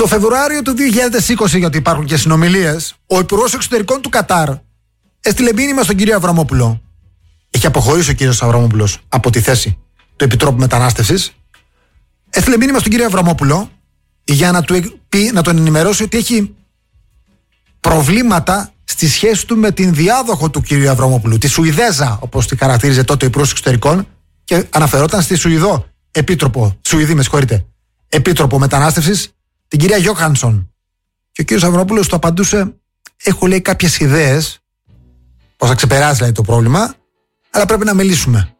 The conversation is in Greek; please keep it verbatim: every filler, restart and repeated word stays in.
Το Φεβρουάριο του δύο χιλιάδες είκοσι, γιατί υπάρχουν και συνομιλίες, ο Υπουργός Εξωτερικών του Κατάρ έστειλε μήνυμα στον κύριο Αβραμόπουλο. Έχει αποχωρήσει ο κύριος Αβραμόπουλος από τη θέση του Επιτρόπου Μετανάστευσης. Έστειλε μήνυμα στον κύριο Αβραμόπουλο για να του πει, να τον ενημερώσει ότι έχει προβλήματα στη σχέση του με την διάδοχο του κύριου Αβραμόπουλου, τη Σουηδέζα, όπως τη χαρακτήριζε τότε ο Υπουργός Εξωτερικών, και αναφερόταν στη Σουηδό Επίτροπο, Σουηδή, με συγχωρείτε, Επίτροπο Μετανάστευσης, την κυρία Γιόχανσον. Και ο κύριος Αβραμόπουλος του απαντούσε: έχω, λέει, κάποιες ιδέες πώς θα ξεπεράσει, δηλαδή, το πρόβλημα, αλλά πρέπει να μιλήσουμε.